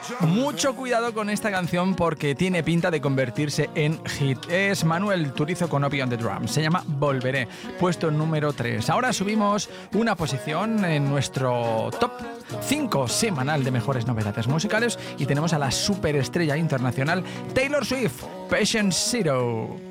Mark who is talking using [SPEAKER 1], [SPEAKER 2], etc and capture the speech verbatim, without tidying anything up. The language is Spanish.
[SPEAKER 1] Mucho cuidado con esta canción porque tiene pinta de convertirse en hit. Es Manuel Turizo con Obi on the Drums. Se llama Volveré, puesto número tres. Ahora subimos una posición en nuestro top cinco semanal de mejores novedades musicales y tenemos a la superestrella internacional Taylor Swift, Patient Zero.